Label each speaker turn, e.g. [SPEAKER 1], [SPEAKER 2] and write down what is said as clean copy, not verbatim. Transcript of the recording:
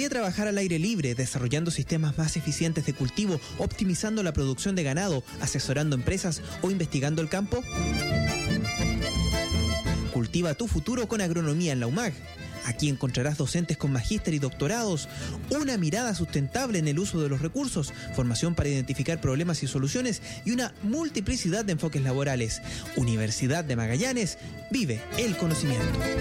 [SPEAKER 1] gustaría trabajar al aire libre, desarrollando sistemas más eficientes de cultivo, optimizando la producción de ganado, asesorando empresas o investigando el campo? Cultiva tu futuro con agronomía en la UMAG. Aquí encontrarás docentes con magíster y doctorados, una mirada sustentable en el uso de los recursos, formación para identificar problemas y soluciones y una multiplicidad de enfoques laborales. Universidad de Magallanes, vive el conocimiento.